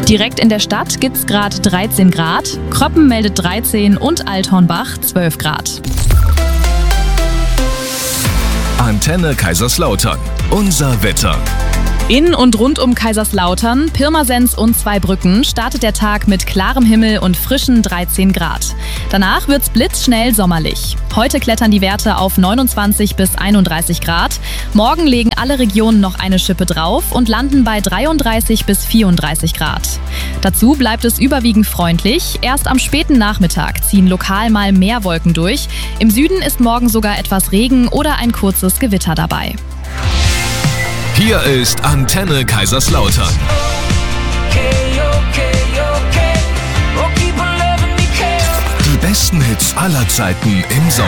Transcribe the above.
Direkt in der Stadt gibt's gerade 13 Grad, Kröppen meldet 13 und Althornbach 12 Grad. Antenne Kaiserslautern. Unser Wetter. In und rund um Kaiserslautern, Pirmasens und Zweibrücken startet der Tag mit klarem Himmel und frischen 13 Grad. Danach wird's blitzschnell sommerlich. Heute klettern die Werte auf 29 bis 31 Grad. Morgen legen alle Regionen noch eine Schippe drauf und landen bei 33 bis 34 Grad. Dazu bleibt es überwiegend freundlich. Erst am späten Nachmittag ziehen lokal mal mehr Wolken durch. Im Süden ist morgen sogar etwas Regen oder ein kurzes Gewitter dabei. Hier ist Antenne Kaiserslautern. Die besten Hits aller Zeiten im Sommer.